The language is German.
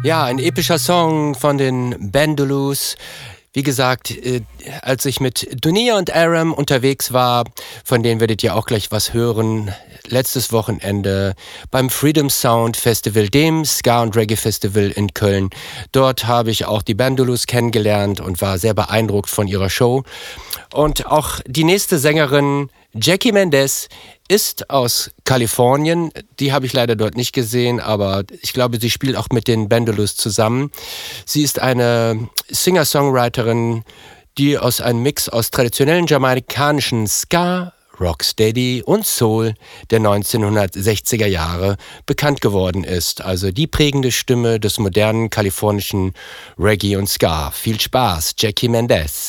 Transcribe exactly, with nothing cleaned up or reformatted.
Ja, ein epischer Song von den Bandooloos. Wie gesagt, äh, als ich mit Dunia und Aram unterwegs war, von denen werdet ihr auch gleich was hören, letztes Wochenende beim Freedom Sound Festival, dem Ska- und Reggae-Festival in Köln. Dort habe ich auch die Bandooloos kennengelernt und war sehr beeindruckt von ihrer Show. Und auch die nächste Sängerin, Jackie Mendez, ist aus Kalifornien. Die habe ich leider dort nicht gesehen, aber ich glaube, sie spielt auch mit den Bandooloos zusammen. Sie ist eine Singer-Songwriterin, die aus einem Mix aus traditionellen jamaikanischen Ska, Rocksteady und Soul der neunzehnhundertsechziger Jahre bekannt geworden ist. Also die prägende Stimme des modernen kalifornischen Reggae und Ska. Viel Spaß, Jackie Mendez.